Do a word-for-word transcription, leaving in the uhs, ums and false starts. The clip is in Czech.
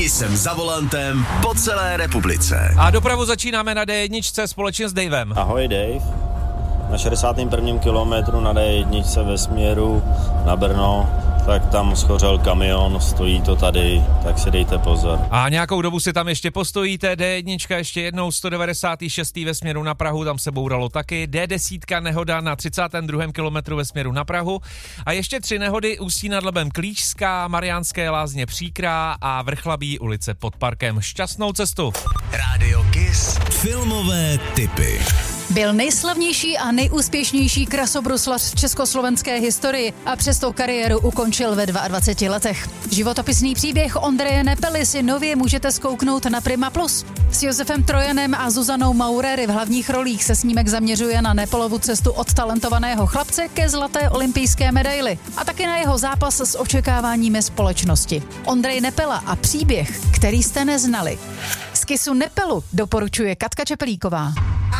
I jsem za volantem po celé republice. A dopravu začínáme na dé jedna společně s Davem. Ahoj Dave. Na šedesátém prvním kilometru na dé jedna ve směru na Brno, tak tam schořel kamion, stojí to tady, tak si dejte pozor. A nějakou dobu si tam ještě postojíte, dé jedna ještě jednou sto devadesát šest ve směru na Prahu, tam se bouralo taky, dé deset nehoda na třicátém druhém kilometru ve směru na Prahu a ještě tři nehody Ústí nad Labem Klíčská, Mariánské Lázně Příkrá a Vrchlabí ulice pod parkem. Šťastnou cestu. Rádio Kiss. Filmové tipy. Byl nejslavnější a nejúspěšnější krasobruslař v československé historii a přesto kariéru ukončil ve dvaceti dvou letech. Životopisný příběh Ondreje Nepely si nově můžete zkouknout na Prima Plus. S Josefem Trojanem a Zuzanou Maurery v hlavních rolích se snímek zaměřuje na Nepelovu cestu od talentovaného chlapce ke zlaté olympijské medaili a taky na jeho zápas s očekáváními společnosti. Ondrej Nepela a příběh, který jste neznali. Z Kissu Nepelu doporučuje Katka Čepelíková.